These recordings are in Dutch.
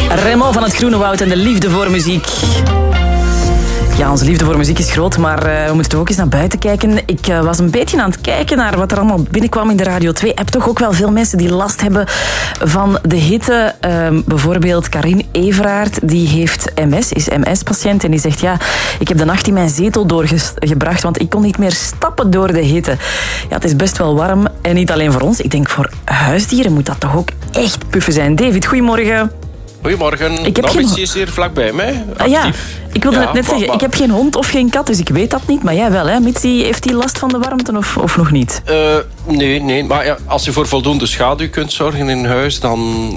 Remo van het Groene Woud en de liefde voor muziek. Ja, onze liefde voor muziek is groot, maar we moeten toch ook eens naar buiten kijken. Ik was een beetje aan het kijken naar wat er allemaal binnenkwam in de Radio 2-app. Toch ook wel veel mensen die last hebben van de hitte. Bijvoorbeeld Karin Everaert, die heeft MS, is MS-patiënt. En die zegt, ja, ik heb de nacht in mijn zetel doorgebracht, want ik kon niet meer stappen door de hitte. Ja, het is best wel warm. En niet alleen voor ons. Ik denk, voor huisdieren moet dat toch ook echt puffen zijn. David, goedemorgen. Goedemorgen. Mitsie is hier vlakbij mij. Actief. Ja, ik wilde het net zeggen. Ik heb geen hond of geen kat, dus ik weet dat niet. Maar jij wel, hè? Mitsie, heeft die last van de warmte of nog niet? Nee. Maar ja, als je voor voldoende schaduw kunt zorgen in huis, dan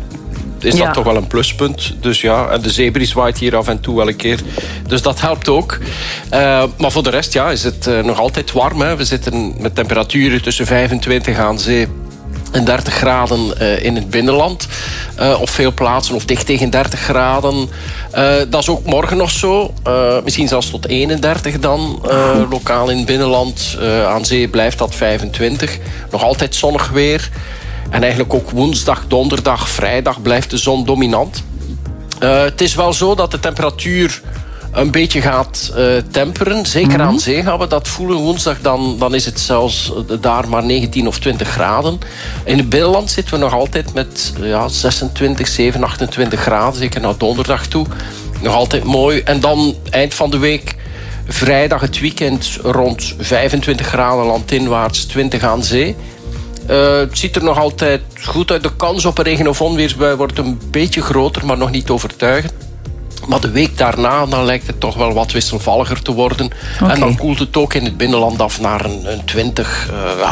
is dat toch wel een pluspunt. Dus ja, en de zebris waait hier af en toe wel een keer. Dus dat helpt ook. Maar voor de rest is het nog altijd warm. Hè. We zitten met temperaturen tussen 25 aan zee en 30 graden in het binnenland. Op veel plaatsen of dicht tegen 30 graden. Dat is ook morgen nog zo. Misschien zelfs tot 31 dan. Lokaal in het binnenland. Aan zee blijft dat 25. Nog altijd zonnig weer. En eigenlijk ook woensdag, donderdag, vrijdag blijft de zon dominant. Het is wel zo dat de temperatuur een beetje gaat temperen. Zeker aan zee gaan we dat voelen. Woensdag dan is het zelfs daar maar 19 of 20 graden. In het binnenland zitten we nog altijd met 26, 27, 28 graden. Zeker naar donderdag toe. Nog altijd mooi. En dan eind van de week, vrijdag het weekend, rond 25 graden landinwaarts, 20 aan zee. Het ziet er nog altijd goed uit. De kans op een regen- of onweersbui wordt een beetje groter, maar nog niet overtuigend. Maar de week daarna dan lijkt het toch wel wat wisselvalliger te worden. Okay. En dan koelt het ook in het binnenland af naar een 20,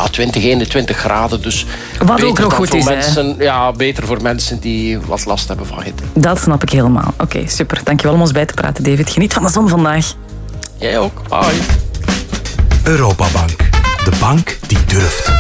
21 graden. Dus wat ook nog goed is, mensen, ja, beter voor mensen die wat last hebben van hitte. Dat snap ik helemaal. Oké, super. Dankjewel om ons bij te praten, David. Geniet van de zon vandaag. Jij ook. Bye. Europabank. De bank die durft.